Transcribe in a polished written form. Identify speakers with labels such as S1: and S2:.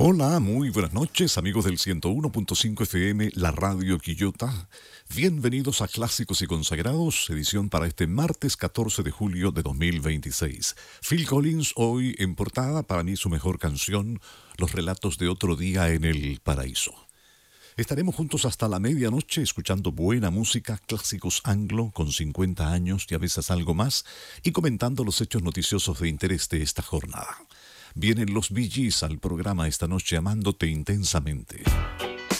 S1: Hola, muy buenas noches, amigos del 101.5 FM, la radio Quillota. Bienvenidos a Clásicos y Consagrados, edición para este martes 14 de julio de 2026. Phil Collins hoy en portada, para mí su mejor canción, Los relatos de otro día en el paraíso. Estaremos juntos hasta la medianoche escuchando buena música, clásicos anglo con 50 años y a veces algo más, y comentando los hechos noticiosos de interés de esta jornada. Vienen los Bee Gees al programa esta noche amándote intensamente.